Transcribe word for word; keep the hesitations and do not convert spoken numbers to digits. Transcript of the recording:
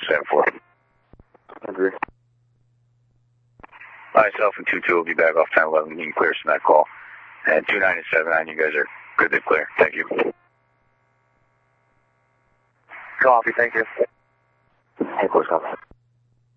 seven four. Agree. Myself and two two will be back off ten eleven. You can clear us from that call. And two nine and seven nine, you guys are good to clear. Thank you. Copy, thank you. Of course, copy.